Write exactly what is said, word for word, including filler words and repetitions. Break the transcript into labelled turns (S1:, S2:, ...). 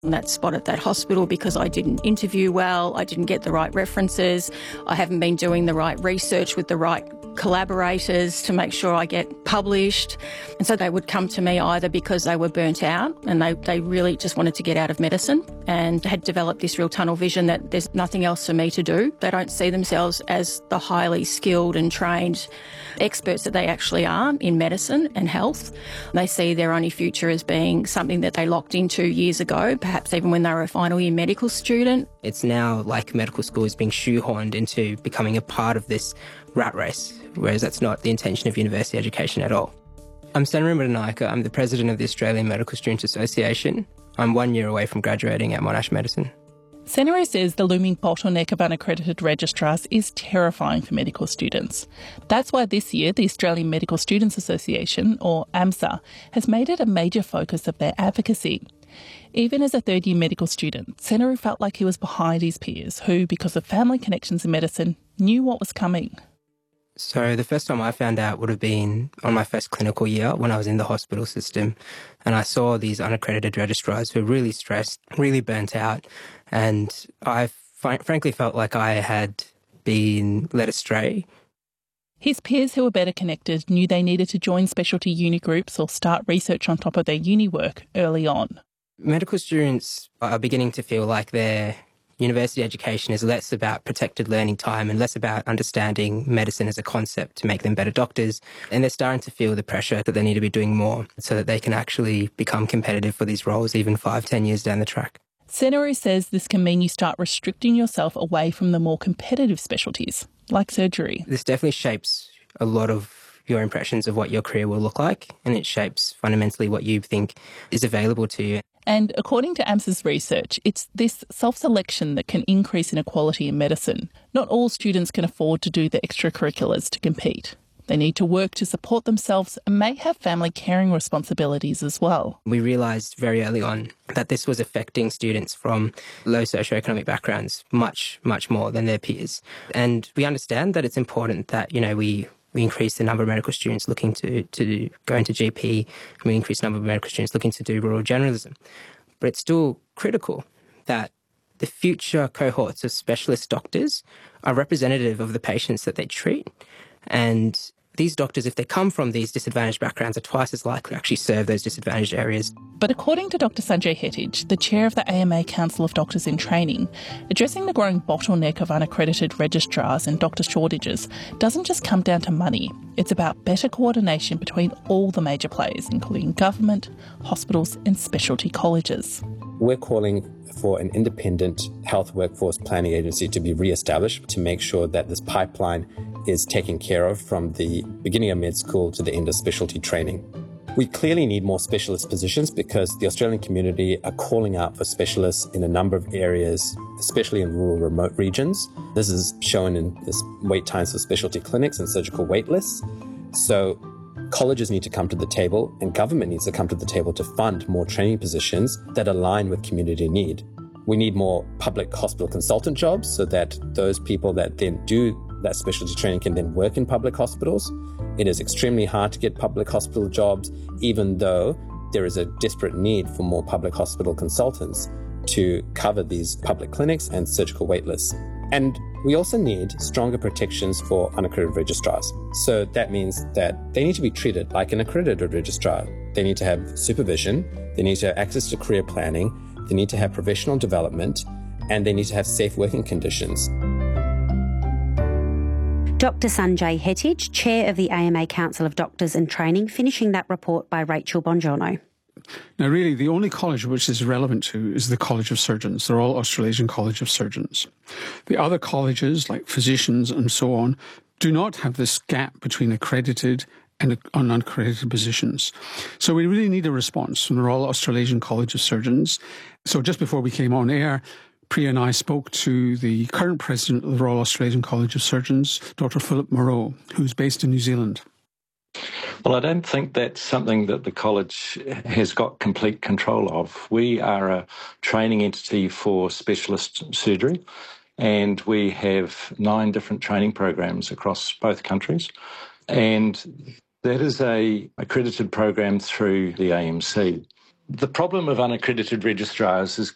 S1: in that spot at that hospital because I didn't interview well, I didn't get the right references, I haven't been doing the right research with the right collaborators to make sure I get published. And so they would come to me either because they were burnt out and they, they really just wanted to get out of medicine and had developed this real tunnel vision that there's nothing else for me to do. They don't see themselves as the highly skilled and trained experts that they actually are in medicine and health. They see their only future as being something that they locked into years ago, perhaps even when they were a final year medical student.
S2: It's now like medical school is being shoehorned into becoming a part of this rat race, whereas that's not the intention of university education at all. I'm Senru Muranayake. I'm the president of the Australian Medical Students Association. I'm one year away from graduating at Monash Medicine.
S3: Senru says the looming bottleneck of unaccredited registrars is terrifying for medical students. That's why this year the Australian Medical Students Association, or AMSA, has made it a major focus of their advocacy. Even as a third-year medical student, Senru felt like he was behind his peers who, because of family connections in medicine, knew what was coming.
S2: So the first time I found out would have been on my first clinical year when I was in the hospital system, and I saw these unaccredited registrars who were really stressed, really burnt out, and I f- frankly felt like I had been led astray.
S3: His peers who were better connected knew they needed to join specialty uni groups or start research on top of their uni work early on.
S2: Medical students are beginning to feel like their university education is less about protected learning time and less about understanding medicine as a concept to make them better doctors. And they're starting to feel the pressure that they need to be doing more so that they can actually become competitive for these roles even five, ten years down the track.
S3: Senru says this can mean you start restricting yourself away from the more competitive specialties, like surgery.
S2: This definitely shapes a lot of your impressions of what your career will look like, and it shapes fundamentally what you think is available to you.
S3: And according to AMSA's research, it's this self-selection that can increase inequality in medicine. Not all students can afford to do the extracurriculars to compete. They need to work to support themselves and may have family caring responsibilities as well.
S2: We realised very early on that this was affecting students from low socioeconomic backgrounds much, much more than their peers. And we understand that it's important that, you know, we We increase the number of medical students looking to, to go into G P, and we increase the number of medical students looking to do rural generalism. But it's still critical that the future cohorts of specialist doctors are representative of the patients that they treat. And these doctors, if they come from these disadvantaged backgrounds, are twice as likely to actually serve those disadvantaged areas.
S3: But according to Doctor Sanjay Hettage, the chair of the A M A Council of Doctors in Training, addressing the growing bottleneck of unaccredited registrars and doctor shortages doesn't just come down to money. It's about better coordination between all the major players, including government, hospitals and specialty colleges.
S4: We're calling for an independent health workforce planning agency to be re-established to make sure that this pipeline is taken care of from the beginning of med school to the end of specialty training. We clearly need more specialist positions because the Australian community are calling out for specialists in a number of areas, especially in rural remote regions. This is shown in this wait times for specialty clinics and surgical wait lists. So colleges need to come to the table and government needs to come to the table to fund more training positions that align with community need. We need more public hospital consultant jobs so that those people that then do that specialty training can then work in public hospitals. It is extremely hard to get public hospital jobs, even though there is a desperate need for more public hospital consultants to cover these public clinics and surgical wait lists. And we also need stronger protections for unaccredited registrars. So that means that they need to be treated like an accredited registrar. They need to have supervision, they need to have access to career planning, they need to have professional development, and they need to have safe working conditions.
S5: Doctor Sanjay Hettage, Chair of the A M A Council of Doctors in Training, finishing that report by Rachel Bongiorno.
S6: Now, really, the only college which is relevant to is the College of Surgeons, the Royal Australasian College of Surgeons. The other colleges, like physicians and so on, do not have this gap between accredited and unaccredited positions. So we really need a response from the Royal Australasian College of Surgeons. So just before we came on air, Priya and I spoke to the current president of the Royal Australasian College of Surgeons, Doctor Philip Moreau, who's based in New Zealand.
S7: Well, I don't think that's something that the college has got complete control of. We are a training entity for specialist surgery, and we have nine different training programs across both countries. And that is a accredited program through the A M C. The problem of unaccredited registrars is